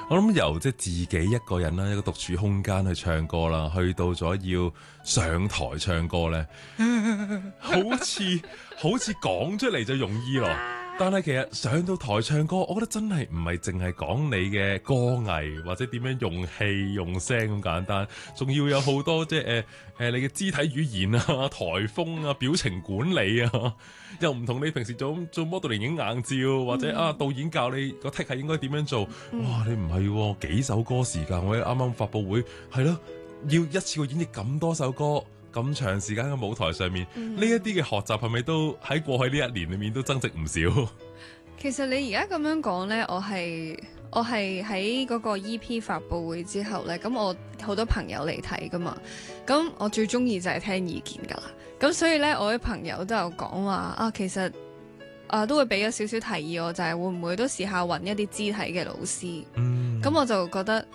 我諗由即係自己一個人啦，一個獨處空間去唱歌啦，去到咗要上台唱歌咧，好似講出嚟就容易咯。但係其實上到台唱歌，我覺得真係唔係淨係講你嘅歌藝或者點樣用氣用聲咁簡單，仲要有好多即係你嘅肢體語言啊、台風啊、表情管理啊，又唔同你平時做 modeling 影硬照，或者導演教你個 take 係應該點樣做。哇！你唔係幾首歌時間，我啱啱發佈會係咯，要一次過演繹咁多首歌。咁長時間嘅舞台上面，呢一啲嘅學習係咪都喺過去呢一年裏面都增值唔少？ 其實你而家咁樣講呢，我係喺嗰個 EP 發佈會之後呢，咁我好多朋友嚟睇噶嘛，咁我最中意就係聽意見噶啦，咁所以呢，我啲朋友都有講話啊，其實都會俾咗少少提議我，就係會唔會都試下揾一啲肢體嘅老師，咁我就覺得。